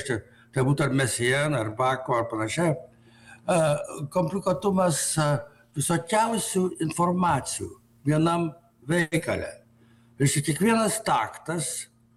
reiškia, tai būtų ar Messiaen, ar Bako, ar panašiai, komplikuotumas visokiausių informacijų vienam veikale. Reiškia, kiekvienas taktas,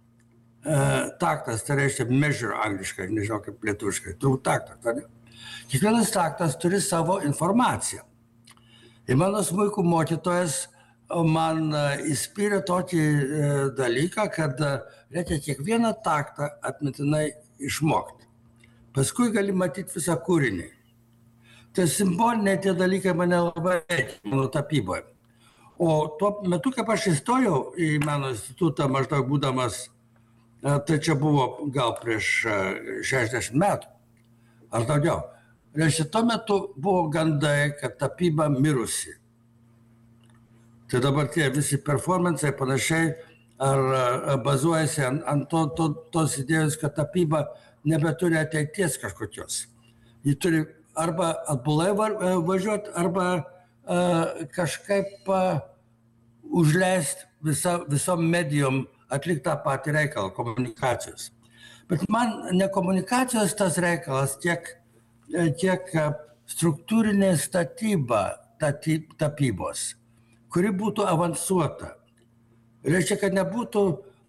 tai reiškia measure angliškai, nežinau kaip lietuviškai, turbūt taktas, tai ne? Kiekvienas taktas turi savo informaciją. Ir mano smuikų mokytojas man įspyrė tokį dalyką, kad reikia kiekvieną taktą atmintinai išmokti. Paskui gali matyti visą kūrinį. Tai simboliniai tie dalykai mane labai veikia mano tapyboje. O tuo metu, kaip aš įstojau į meno institutą, maždaug būdamas, tai čia buvo gal prieš 60 metų, ar daugiau. Reiškia, tuo metu buvo gandai, kad tapyba mirusi. Tai dabar tie visi performansai panašiai, ar bazuojasi ant tos idėjos, kad tapyba nebeturi ateities kažkokios. Ji turi arba atbulai važiuoti, arba kažkaip užleisti visom medijom atlikti tą patį reikalą, komunikacijos. Bet man ne komunikacijos tas reikalas, tiek struktūrinė statyba tapybos, kuri būtų avansuota. Reiškia, kad nebūtų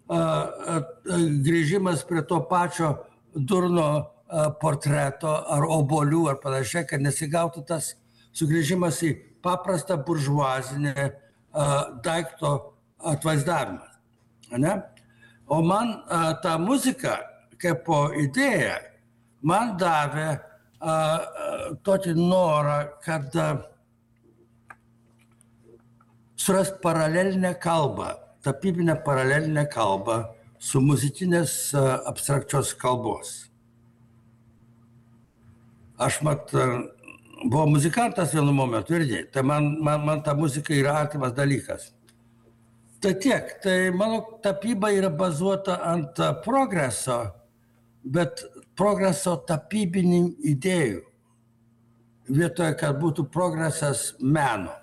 grįžimas prie to pačio durno portreto ar obolių ar panašiai, kad nesigautų tas sugrįžimas į paprastą buržuazinę daikto atvaizdavimą. Ne? O man ta muzika, kaip po idėja, man davė tokį norą, kad surast paralelinę kalbą, tapybinę paralelinę kalbą su muzikinės abstrakčios kalbos. Aš buvau muzikantas vienu momentu irgi, tai man ta muzika yra artimas dalykas. Tai tiek, tai mano tapyba yra bazuota ant progreso, bet progreso tapybinių idėjų, vietoje, kad būtų progresas meno.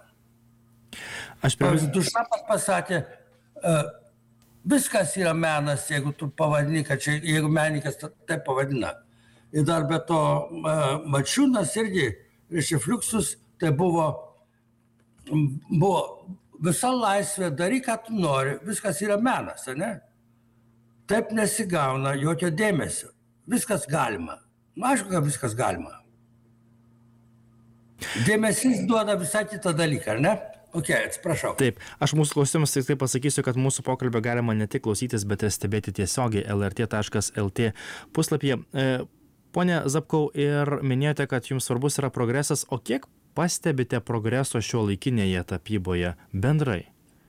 Dušapas pasakė, viskas yra menas, jeigu tu pavadini, kad čia, jeigu menininkas taip pavadina. Ir dar be to Mačiūnas irgi, reiškia Fliuksus, tai buvo visa laisvė, daryk, ką tu nori, viskas yra menas, ne? Taip nesigauna jokio dėmesio. Viskas galima. Aišku, kad viskas galima. Dėmesys duoda visai kitą dalyką, ar ne? Ok, atsiprašau. Taip, aš mūsų klausymus tik tai pasakysiu, kad mūsų pokalbio galima ne tik klausytis, bet ir stebėti tiesiogiai lrt.lt puslapyje. Pone Zapkau, ir minėjote, kad jums svarbus yra progresas, o kiek pastebite progreso šiuolaikinėje tapyboje bendrai?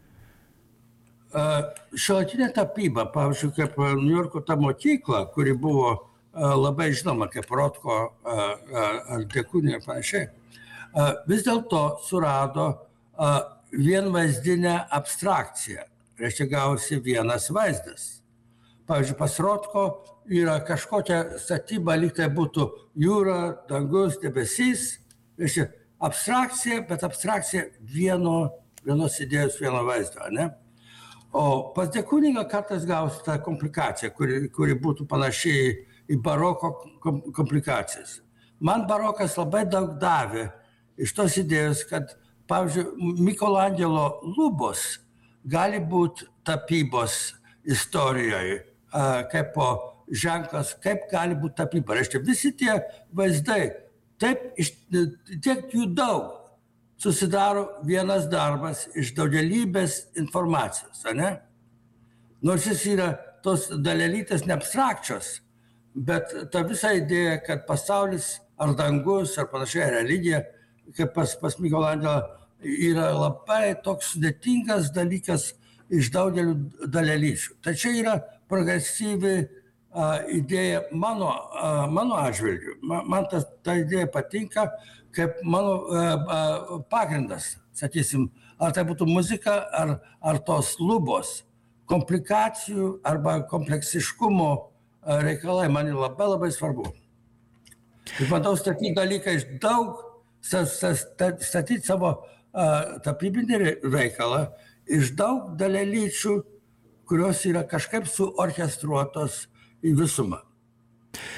Šiuolaikinė tapyba, pavyzdžiui, kaip Niujorko ta mokykla, kuri buvo labai žinoma, kaip Rotko ar Dekūnė ir panašiai, vis dėlto surado vienvaizdinę abstrakciją. Reiškia, gausi vienas vaizdas. Pavyzdžiui, pas Rotko yra kažkokia statyba, lyg tai būtų jūra, dangus, debesys. Reiškia, abstrakcija, bet abstrakcija vienos idėjos, vieno vaizdo, ne? O pas Dekūningą kartais gausi tą komplikaciją, kuri būtų panašiai į baroko komplikacijas. Man barokas labai daug davė iš tos idėjos, kad, pavyzdžiui, Michelangelo lubos gali būti tapybos istorijoje, kaip po ženklas, kaip gali būti tapyba. Reiškia, visi tie vaizdai, tiek jų daug, susidaro vienas darbas iš daugelybės informacijos, ne? Nors jis yra tos dalelytės neabstrakčios, bet ta visa idėja, kad pasaulis ar dangus, ar panašiai religija, kaip pas Michelangelo, yra labai toks sudėtingas dalykas iš daugelių dalelyčių. Tai čia yra progresyvi idėja mano atžvilgiu. Man ta idėja patinka kaip mano pagrindas, sakysim, ar tai būtų muzika, ar tos lubos, komplikacijų arba kompleksiškumo reikalai man labai labai svarbu. Ir bandau statyti dalyką iš daug, statyti savo tapybinį reikalą iš daug dalelyčių, kurios yra kažkaip suorkestruotos į visumą.